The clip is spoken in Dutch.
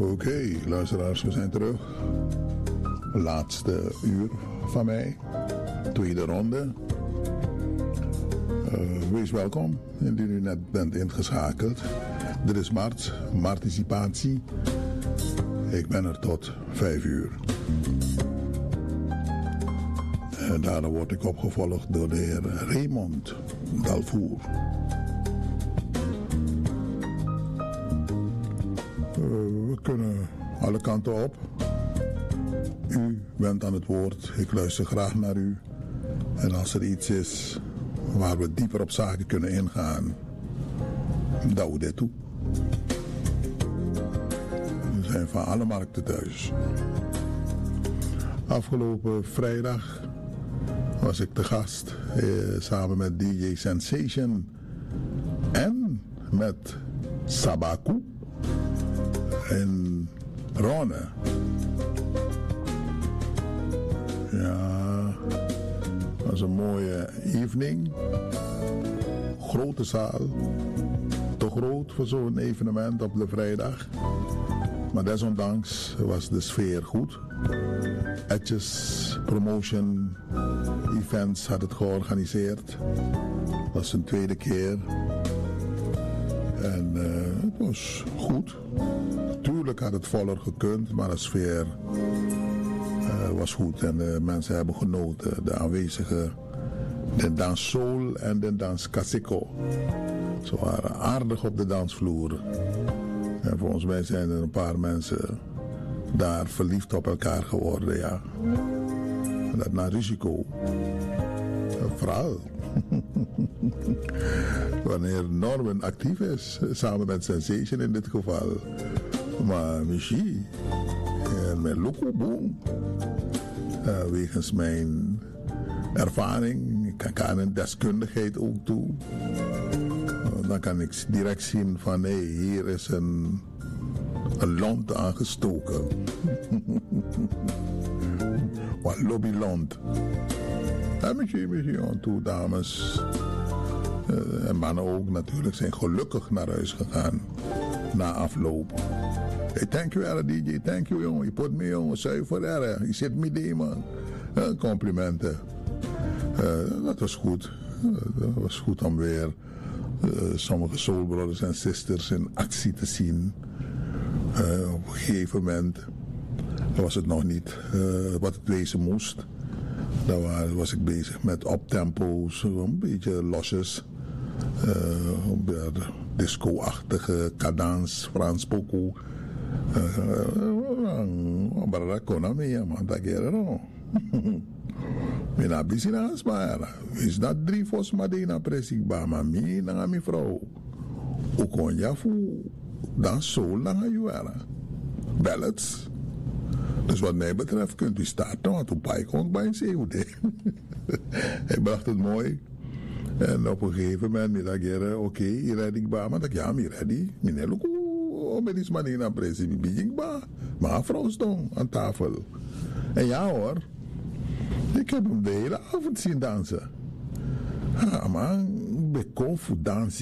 Oké, luisteraars, we zijn terug. Laatste uur van mij. Tweede ronde. Wees welkom, indien u net bent ingeschakeld. Dit is Marticipatie. Ik ben er tot 5 uur. En daarna word ik opgevolgd door de heer Raymond Dalvoer. We kunnen alle kanten op. U bent aan het woord. Ik luister graag naar u. En als er iets is waar we dieper op zaken kunnen ingaan, douw dit toe. We zijn van alle markten thuis. Afgelopen vrijdag was ik te gast samen met DJ Sensation en met Sabaku en Ronne. Ja, het was een mooie evening. Grote zaal. Te groot voor zo'n evenement op de vrijdag. Maar desondanks was de sfeer goed. Etjes Promotion Events had het georganiseerd. Dat was een tweede keer. En het was goed. Tuurlijk had het voller gekund, maar de sfeer was goed. En de mensen hebben genoten. De aanwezigen, de danssoul en de dans Kasiko. Ze waren aardig op de dansvloer. En volgens mij zijn er een paar mensen daar verliefd op elkaar geworden, ja. Dat naar risico. Vooral wanneer Norman actief is, samen met Sensation in dit geval. Maar Michi en met Loco Boom, wegens mijn ervaring, ik kan een deskundigheid ook toe. Dan kan ik direct zien van hé, hier is een lont aangestoken. Wat lobbylont. En misschien aan toe, dames en mannen ook natuurlijk, zijn gelukkig naar huis gegaan na afloop. Hey, thank you, DJ. Thank you, jongen. Je put me, jongen. Zuiver, erg. Je zit midden, man. Complimenten. Dat was goed. Dat was goed om weer sommige soul brothers en sisters in actie te zien. Op een gegeven moment was het nog niet wat het wezen moest. Dan was ik bezig met optempo's, een beetje losjes. Disco-achtige cadans, Frans Poco. Mina bisina asmara. Is dat 3 fos madina presik ba mami na mi vrouw. Ukonya fu dan soul na juara. Ballads. Dus wat mij betreft kunt u starten, want toen pai kon ik bij een COD. Hij bracht het mooi. En op een gegeven moment, middag, oké, hier red ik ba. Maar ik ja, mi ready. Meneer Luku, ben iets madina presik, mi bijing ba. Maar vrouw stond aan tafel. En ja hoor. Ik heb hem de hele avond zien dansen. Ja, man, ik ben voor dansen.